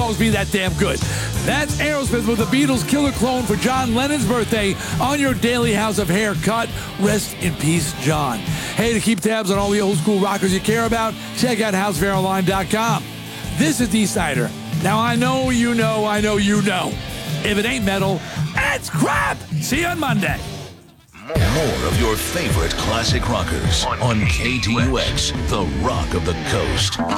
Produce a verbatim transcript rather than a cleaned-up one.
always be that damn good. That's Aerosmith with the Beatles' Killer Clone for John Lennon's birthday on your daily House of Haircut. Rest in peace, John. Hey, to keep tabs on all the old school rockers you care about, check out house fair online dot com. This is D. Snyder. Now, I know you know, I know you know. If it ain't metal, it's crap. See you on Monday. More of your favorite classic rockers on K T U X, the rock of the coast.